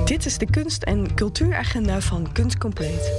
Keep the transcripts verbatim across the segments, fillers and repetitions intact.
Dit is de kunst- en cultuuragenda van Kunst Compleet.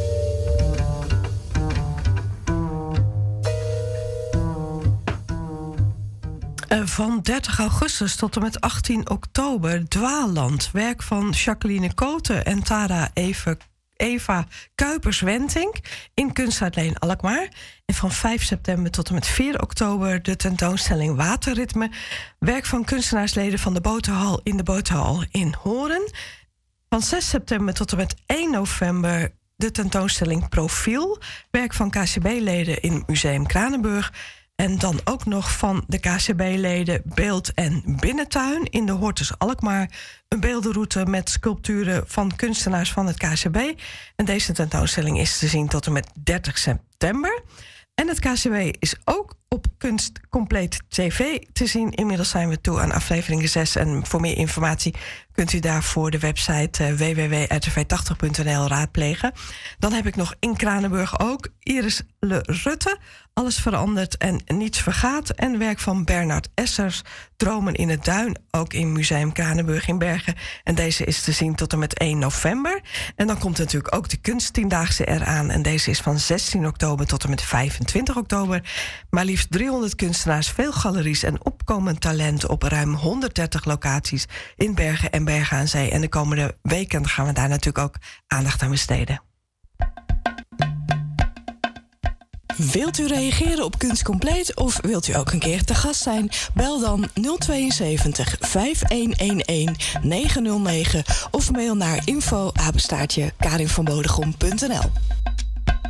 Van dertig augustus tot en met achttien oktober Dwaalland. Werk van Jacqueline Koten en Tara Eva, Eva Kuipers-Wentink in Kunstuitleen Alkmaar. En van vijf september tot en met vier oktober de tentoonstelling Waterritme. Werk van kunstenaarsleden van de Boterhal in de Boterhal in Horen. Van zes september tot en met één november de tentoonstelling Profiel. Werk van K C B-leden in Museum Kranenburg. En dan ook nog van de K C B-leden Beeld en Binnentuin in de Hortus Alkmaar. Een beeldenroute met sculpturen van kunstenaars van het K C B. En deze tentoonstelling is te zien tot en met dertig september. En het K C B is ook op Kunst Compleet T V te zien. Inmiddels zijn we toe aan aflevering zes. En voor meer informatie kunt u daarvoor de website uh, w w w punt r t v tachtig punt n l raadplegen. Dan heb ik nog in Kranenburg ook Iris Le Rutte. Alles verandert en niets vergaat. En werk van Bernard Essers, Dromen in het Duin, ook in Museum Kranenburg in Bergen. En deze is te zien tot en met één november. En dan komt natuurlijk ook de Kunsttiendaagse eraan. En deze is van zestien oktober tot en met vijfentwintig oktober. Maar liefst driehonderd kunstenaars, veel galeries en opkomend talent op ruim honderddertig locaties in Bergen en Bergen aan Zee. En de komende weken gaan we daar natuurlijk ook aandacht aan besteden. Wilt u reageren op Kunst Compleet of wilt u ook een keer te gast zijn? Bel dan nul tweeënzeventig, vijf een een een, negen nul negen of mail naar info apenstaartje karinvanbodegom punt n l.